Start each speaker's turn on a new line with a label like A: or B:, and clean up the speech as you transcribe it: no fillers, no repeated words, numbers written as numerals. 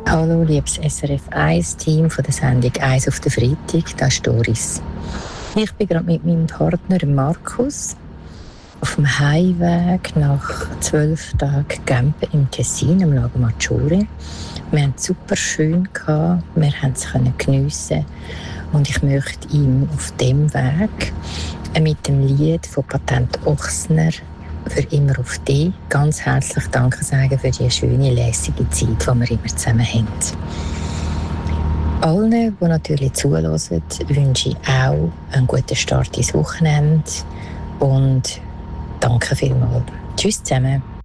A: Hallo, liebes SRF 1-Team von der Sendung «1 auf den Freitag», das ist Doris. Ich bin gerade mit meinem Partner Markus auf dem Heimweg nach 12 Tagen Campen im Tessin, am Lago Maggiore. Wir haben es super schön gehabt, wir haben es geniessen und ich möchte ihm auf dem Weg mit dem Lied von Patent Ochsner «Für immer auf dich» ganz herzlich Danke sagen für die schöne, lässige Zeit, die wir immer zusammen haben. Allen, die natürlich zuhören, wünsche ich auch einen guten Start ins Wochenende und danke vielmals. Tschüss zusammen.